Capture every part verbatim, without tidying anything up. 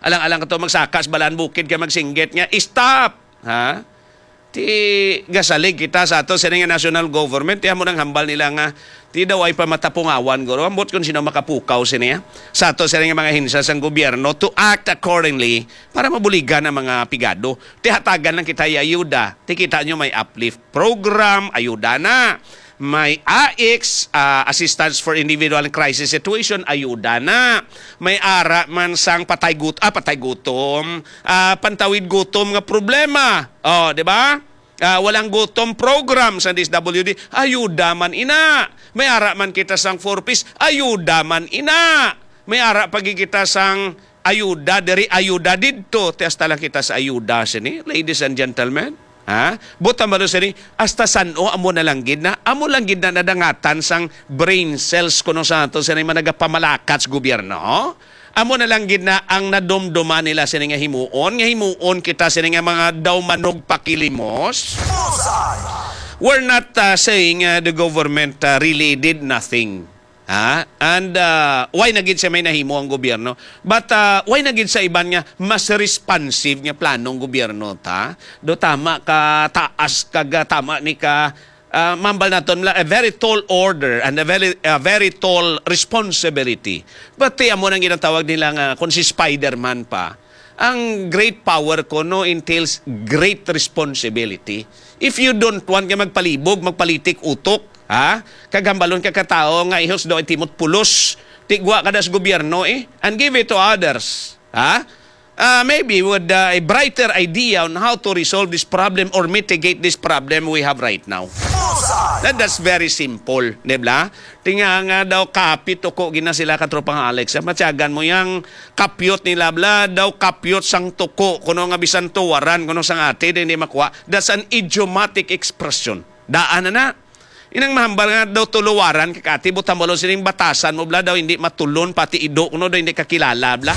Alang-alang ka to magsakas, balaan bukid ka magsinggit niya. Stop! Ha? Ti gasalig kita sa ato sa nga national government. Tiyan mo nang hambal nila nga ti daw ay pamatapungawan guro. Ambot kung sino makapukaw siniya sa ato sa nga mga hinsa sang gobyerno to act accordingly para mabuligan ang mga pigado. Ti hatagan lang kita ayuda. Ti kita nyo may uplift program, ayuda na. May A X, uh, Assistance for Individual Crisis Situation, ayuda na. May ara man sang patay, gut ah, patay gutom, uh, pantawid gutom nga problema. Oh, di ba? Uh, walang gutom program sa D S W D, ayuda man ina. May ara man kita sang four piece, ayuda man ina. May ara pagi kita sang ayuda, diri ayuda dito. Testa lang kita sa ayuda sini, ladies and gentlemen. Ha? Buta malo sini hasta sano amo na lang gid na amo lang gid na nadangatan sang brain cells kuno sa ato sa mga nagapamalakat sa gobyerno. Amo na lang gid na ang nadomdoma nila sini nga himuon nga himuon kita sini nga mga daw manog pakilimos. We're not uh, saying uh, the government uh, really did nothing. Ha? And uh, why nagid sa may nahimo ang gobyerno? But uh, why nagid sa iban nga mas responsive nga planong gobyerno ta? Do tama ka taas kaga tama ni ka uh, mambal naton a very tall order and a very a very tall responsibility. But ti amo nang ginatawag nila nga kung si Spider-Man pa. Ang great power ko no entails great responsibility. If you don't want nga magpalibog, magpalitik utok, ha? Kagambalon ka katao nga ihos do itimot pulos. Tigwa ka das gobyerno eh. And give it to others. Ha? Uh, maybe with uh, a brighter idea on how to resolve this problem or mitigate this problem we have right now. That, that's very simple. Diba? Tinga nga daw kapit tuko gina sila katropang Alex. Matyagan mo yung kapyot ni Labla daw kapyot sang tuko. Kuno nga bisan tuwaran, kuno sang ate, hindi makuha. That's an idiomatic expression. Daan na na. Inang mahambal nga daw tuluwaran kakati, buta mo sining batasan mo bla daw hindi matulon pati ido kuno daw hindi kakilala bla.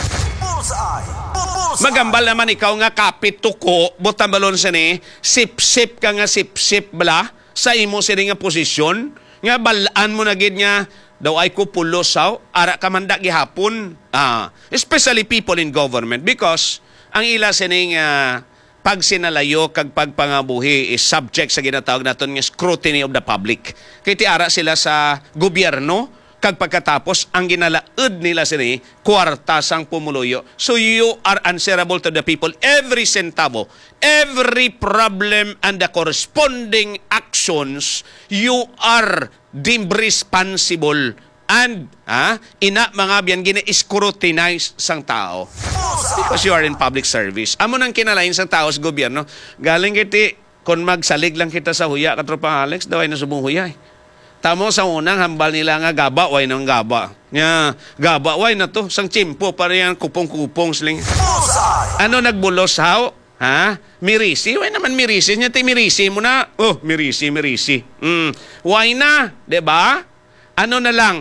Magambal naman ikaw nga kapit tuko, buta balon sini, sip-sip ka nga sip-sip bla sa imo sini nga posisyon, nga balaan mo na gid nga daw ay kupulosaw, ara ka manda gihapon. Ah, especially people in government because ang ila sini nga pag sinalayo kag pagpangabuhi is subject sa ginatawag naton nga scrutiny of the public. Kay ti ara sila sa gobyerno kag pagkatapos ang ginalaud nila sini kwarta sang pumuluyo. So you are answerable to the people every centavo, every problem and the corresponding actions you are deemed responsible and ah, ina mga biyan gina-scrutinize sang tao. Because you are in public service. Amo nang kinalain sang tao sa gobyerno. Galing kiti, kung magsalig lang kita sa huya, katropang Alex, daw ay nasubong huya. Tamo sa unang hambal nila nga gaba, way nang gaba. Nga, gaba, way na to. Sang chimpo, parang kupong-kupong sling. Ano nagbulos, how? Ha? Mirisi? Way naman mirisi. Nya ti mirisi mo na. Oh, mirisi, mirisi. Mm. Why na? Diba? Ano na lang?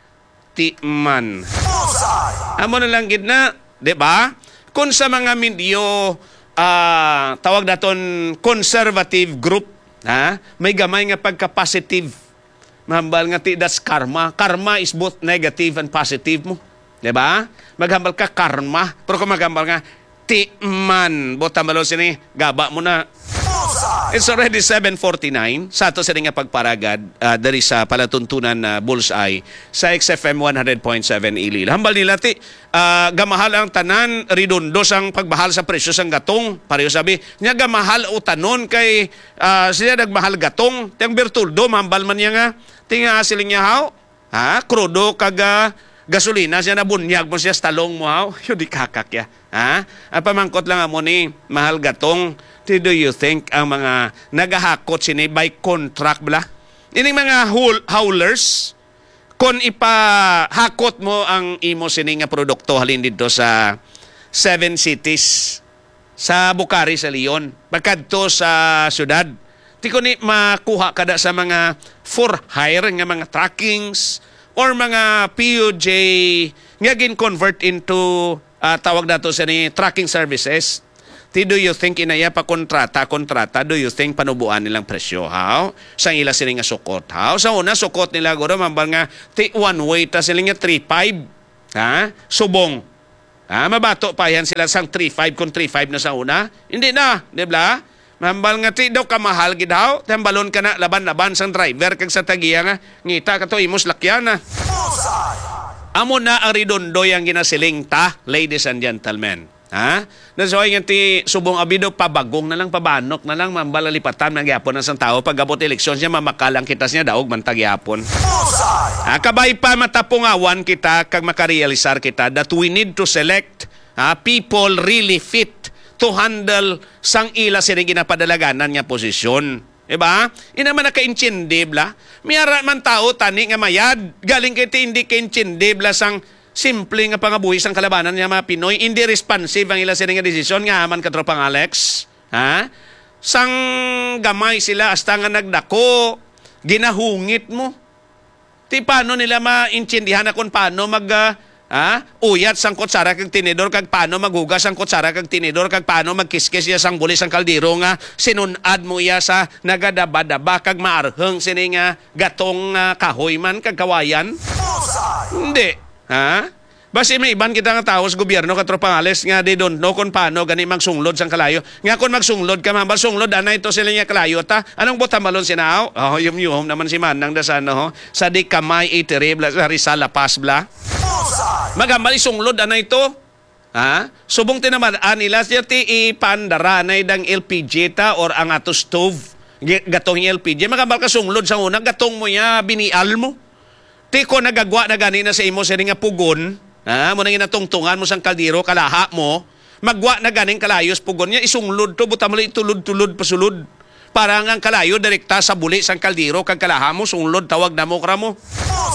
Timan. Amo na lang gid na. Diba? Kung sa mga medyo uh, tawag naton conservative group, ha? May gamay nga pagka-positive. Mahambal nga ti that's karma. Karma is both negative and positive mo. Diba? Maghambal ka karma. Pero kung maghambal nga ti man, bota malo sini, gaba mo na. It's already seven forty-nine. Sa ato sa nga pagparagad, uh, dari sa palatuntunan na uh, Bullseye sa X F M one hundred point seven Ilil. Hambal nila ti, uh, gamahal ang tanan, redondo sang pagbahal sa presyo sang gatong. Pareho sabi, niya gamahal o tanon kay uh, siya nagmahal gatong. Tiyang Bertoldo, mahambal man niya nga, tinga siling niya how? Ha? Krudo kaga gasolina siya na bunyag mo siya sa talong mo how? Yun di kakak ya. Ha? Ang pamangkot lang mo ni, mahal gatong. Do you think ang mga nagahakot sini by contract bla? Ining mga haulers, kung ipahakot mo ang imo sini nga produkto halin dito sa Seven Cities, sa Bucari, sa Leon, pagkadto sa syudad, di ko ni makuha kada sa mga for hire nga mga trackings or mga P O J nga gin-convert into uh, tawag nato sa ni tracking services. Do you think inaya pa kontrata, kontrata, do you think panubuan nilang presyo, how? Sa ila sila nga sukot, how? Sa una, sukot nila, guro, mambal nga, ti one way, ta sila nga three five, ha? Subong. Ah, mabato pa yan sila sang three five kung three five na sa una. Hindi na, di ba? Mambal nga ti daw kamahal gidaw, tambalon ka na laban-laban sang driver kag sa tagiya nga ngita ka to imos lakyan na. Amo na ang redondo yang ginasiling ta, ladies and gentlemen. Ha? Nasoy nga ti subong abido pabagong na lang pabanok na lang mambal lipatan ng gyapon ng sang tao pag abot eleksyon siya mamakalang kitas niya daog man tagyapon. Ha, kabay pa matapungawan kita kag makarealisar kita that we need to select ha, people really fit to handle sang ila sining ginapadalaganan nga posisyon. Diba? Ina man naka-inchindi bla. Miyara man tao tani nga mayad. Galing kay ti hindi ka-inchindi bla sang simple nga pangabuhi sang kalabanan nga mga Pinoy. Hindi responsive ang ila sining nga desisyon nga aman katropang Alex. Ha? Sang gamay sila hasta nga nagdako. Ginahungit mo. Ti paano nila ma-inchindihan na kung paano mag... Uh, Ha? Uyat sang kutsara kag tinidor kag paano maghugas sang kutsara kag tinidor kag paano magkiskis ya sang bulis sang kaldero nga sinunad mo iya sa nagadaba-daba kag maarheng sini nga gatong uh, kahoy man kag kawayan. Hindi. Ha? Basi may iban kita nga tao sa gobyerno katropang Alex nga they don't know kung paano gani magsunglod sang kalayo. Nga kung magsunglod ka mambal sunglod anay to sila nga kalayo ta. Anong botamalon sinao? Oh, yum yum naman si Manang da sana ho. Sa di kamay iterib sa Rizal La Paz bla. Magambal isunglod ana ito. Ha? Subong tinamadaan nila siya ti ipandara na idang L P G ta or ang ato stove. Gatong L P G. Magambal ka sunglod sa una. Gatong mo ya binial mo. Ti ko nagagwa na gani na sa imo sa nga pugon. Ha? Mo nang inatungtungan mo sang kaldero kalaha mo. Magwa na ganing kalayos pugon niya. Isunglod to. Buta mo lang itulod-tulod pasulod. Para ang kalayo direkta sa buli sang kaldero kag kalaha mo. Sunglod tawag na mo kra mo.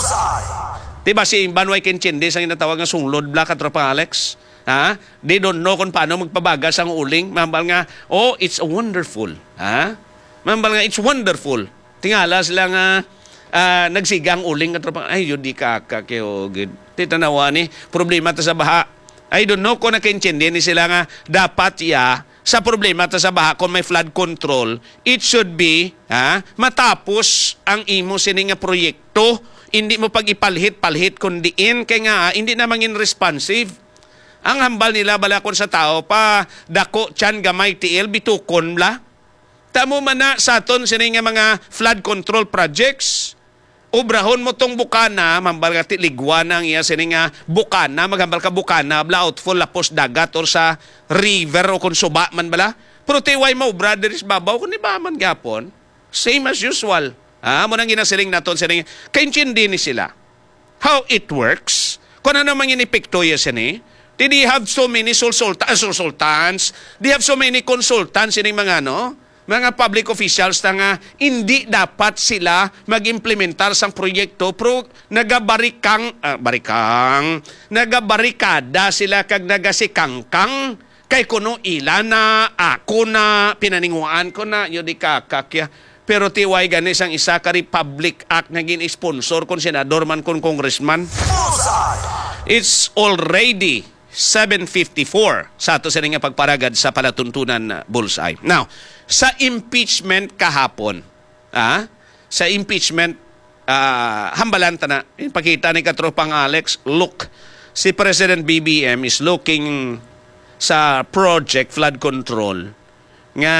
Diba si Banway Kinchindi sang inatawag nga sunglod bla katropang Alex? Ha? They don't know kung paano magpabagas ang uling. Mambal nga, oh, it's wonderful. Ha? Mambal nga, it's wonderful. Tingala sila nga uh, nagsigang uling katropang, ay, yun di kakakyo. Titanawa ni, problema ta sa baha. I don't know kung nakinchindi ni sila nga dapat ya sa problema ta sa baha kung may flood control, it should be ha, matapos ang imo sini nga proyekto. Hindi mo pag ipalhit-palhit kundiin kaya nga hindi na mangin responsive. Ang hambal nila balakon sa tao pa dako tiyan gamay tiil bitukon bla. Tamo man na sa aton sini nga mga flood control projects. Obrahon mo tong bukana, mambal ka ti ligwan ang iya sini nga bukana, maghambal ka bukana bla outfall lapos dagat or sa river o kung suba man bala. Pero tiway mo brothers babaw kun iba man gapon. Same as usual. Ah, mo nang ginasiling naton sining kainchindi ni sila. How it works? Kung ano man inipikto ya sini, did they have so many consultants, consultants? They have so many consultants sining mga no, mga public officials na nga hindi dapat sila mag-implementar sang proyekto pro nagabarikang uh, barikang nagabarikada sila kag nagasikangkang kay kuno ila na ako na pinaninguan ko na yo di kakakya. Pero tiway gani sang isa ka Republic Act nga gin-sponsor kon senador man kon congressman. It's already seven fifty-four sa ato sa nga pagparagad sa palatuntunan na bullseye. Now, sa impeachment kahapon, ah, sa impeachment, ah, hambalan ta na, ipakita ni katropang Alex, look, si President B B M is looking sa project flood control nga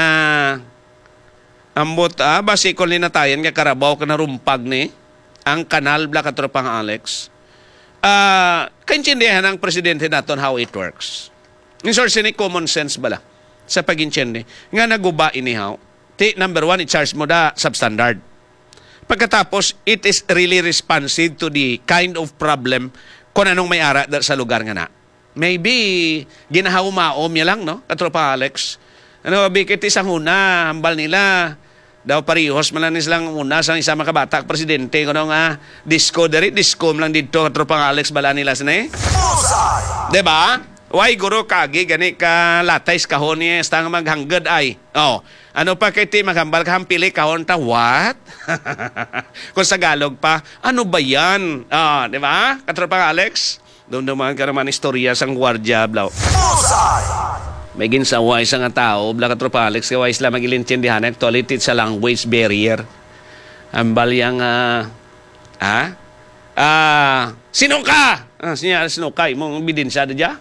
ambot ah, basikol ni natayan nga karabaw ka narumpag ni ang kanal bla katropang Alex. Ah, uh, kaintindihan ng presidente naton how it works. In source ni common sense bala sa pag-intindi nga naguba inihaw. Ti number one, i-charge mo da substandard. Pagkatapos, it is really responsive to the kind of problem kung anong may ara sa lugar nga na. Maybe ginahaw-maom niya lang, no? Katropa Alex. Ano, bikit isang una, hambal nila, daw parihos man lang silang una sa isa makabata presidente kuno nga disco diri disco lang dito katropang Alex bala nila sini. Diba? Why guro kagi gani ka latais kahon ni stang maghangged ay. Oh, ano pa kay ti maghambal ka hampili kahon ta what? Kung sa Tagalog pa, ano ba yan? Ah, di ba? Katropang Alex, doon naman ka naman istorya sang gwardiya blaw. May ginsaway sa nga tao, bla katropa Alex, kaway sila magilintindihan, actually, it's a language barrier. Ang balyang, ah, ah, ah, sino ka? Ah, siya sinukay mong bidensya dya.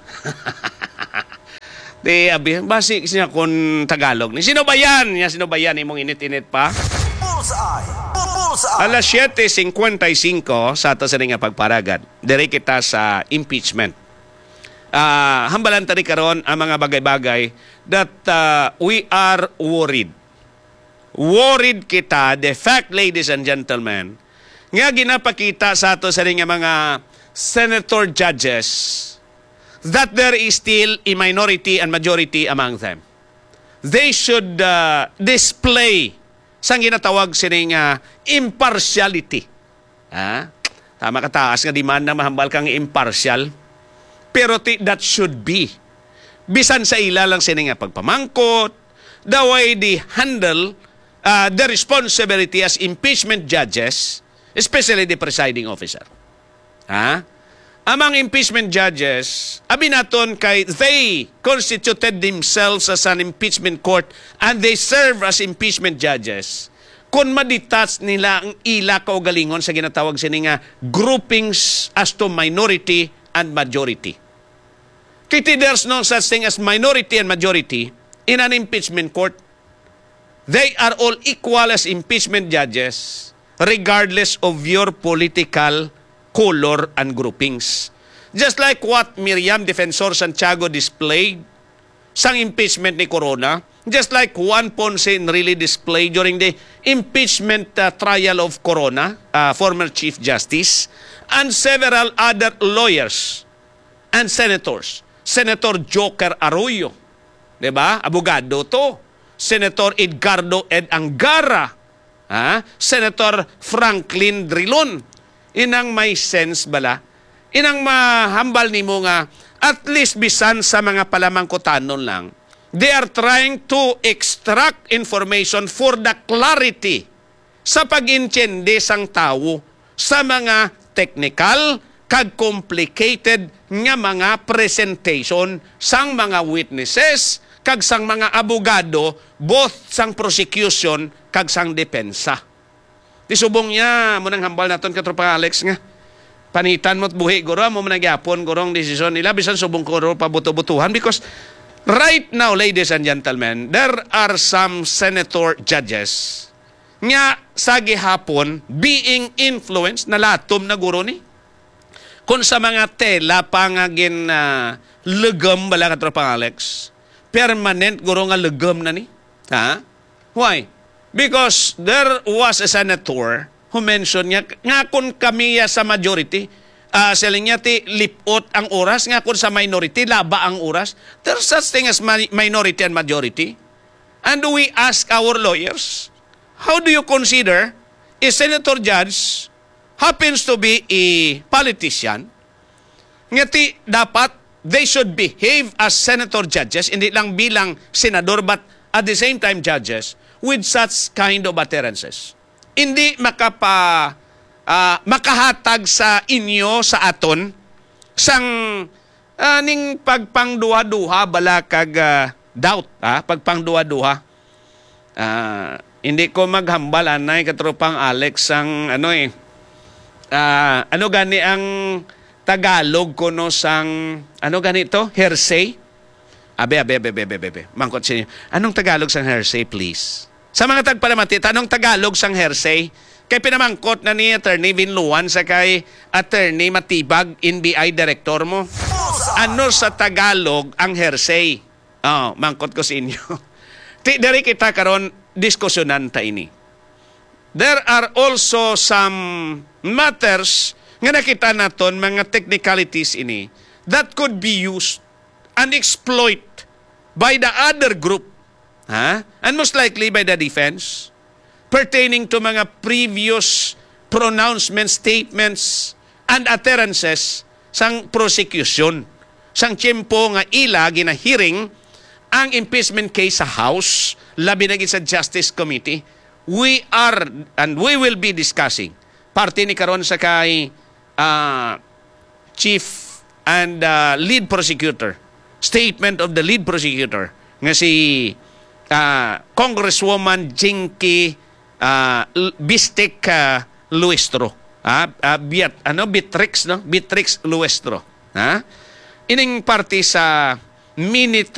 Di abi basi siya kon Tagalog. Ni sino ba yan? Niya sino ba yan imong init-init pa? Bullseye! Bullseye! Alas siyete fifty-five sa ato sa nga pagparagad. Dire kita sa impeachment. Ah, hambalan tani karon ang mga bagay-bagay that uh, we are worried. Worried kita, the fact, ladies and gentlemen, nga ginapakita sa ato sa nga mga senator judges that there is still a minority and majority among them. They should uh, display sang ginatawag sining uh, impartiality. Ha? Tama ka taas nga di man na mahambal kang impartial. Pero ti, that should be. Bisan sa ila lang sining nga pagpamangkot, the way they handle uh, the responsibility as impeachment judges, especially the presiding officer. Ha? Among impeachment judges, abi naton kay they constituted themselves as an impeachment court and they serve as impeachment judges. Kung madetach nila ang ila kaugalingon sa ginatawag sini nga groupings as to minority and majority. Kaya there's no such thing as minority and majority in an impeachment court. They are all equal as impeachment judges regardless of your political color and groupings. Just like what Miriam Defensor Santiago displayed sang impeachment ni Corona, just like Juan Ponce really displayed during the impeachment uh, trial of Corona, uh, former Chief Justice, and several other lawyers and senators. Senator Joker Arroyo, diba? Abogado to. Senator Edgardo Ed Angara, ha? Senator Franklin Drilon. Inang may sense bala, inang mahambal ni mo nga, at least bisan sa mga palamangkutanon lang, they are trying to extract information for the clarity sa pag-intindi sang tao sa mga technical kag complicated nga mga presentation sang mga witnesses kag sang mga abogado, both sang prosecution kag sang depensa. Di subong niya, munang hambal naton katropa Alex nga. Panitan mo't buhi, guro, mo managyapon, gurong desisyon nila, bisan subong guro pabuto-butuhan. Because right now, ladies and gentlemen, there are some senator judges nga sa gihapon being influenced, nalatom na guro ni. Kung sa mga tela pangagin uh, legam bala katropa Alex, permanent guro nga legam na ni. Ha? Why? Because there was a senator who mentioned niya, nga kung kami sa majority, uh, saling niya ti lipot ang oras, nga kung sa minority, laba ang oras. There's such thing as minority and majority. And we ask our lawyers, how do you consider a senator judge happens to be a politician? Nga ti dapat, they should behave as senator judges, hindi lang bilang senador, but at the same time judges, with such kind of utterances. Hindi makapa uh, makahatag sa inyo sa aton sang uh, ning pagpangduha-duha bala kag uh, doubt, ah, pagpangduha-duha. Uh, hindi ko maghambal anay katropang Alex ang ano eh. Uh, ano gani ang Tagalog kuno sang ano ganito? Hearsay. Abe, abe, abe, abe, abe, abe. Mangkot sa inyo. Anong Tagalog sang hearsay, please? Sa mga tagpalamati, anong Tagalog sang hearsay? Kay pinamangkot na ni Attorney Vinluan sa kay Attorney Matibag, N B I Director mo. Ano sa Tagalog ang hearsay? Oh, mangkot ko sa inyo. Ti dari kita karon diskusyonan ta ini. There are also some matters nga nakita naton mga technicalities ini that could be used and exploit by the other group, ha? And most likely by the defense, pertaining to mga previous pronouncements, statements, and utterances sang prosecution. Sang tiyempo nga ila ginahearing ang impeachment case sa House, labi na sa Justice Committee. We are, and we will be discussing, parte ni karon sa kay uh, Chief and uh, Lead Prosecutor, statement of the lead prosecutor nga si uh, Congresswoman Jinky uh, Bistek uh, Luistro. Ah, ah, Biat, ano Bitrix no? Bitrix Luestro. Ha? Ining parte sa mini